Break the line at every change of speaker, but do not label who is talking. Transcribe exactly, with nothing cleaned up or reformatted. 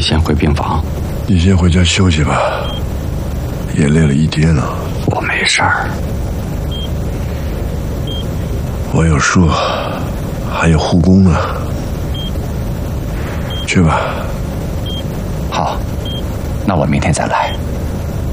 先回病房。
你先回家休息吧，也累了一天了。
我没事儿。
我有树，还有护工呢。去吧。
好，那我明天再来。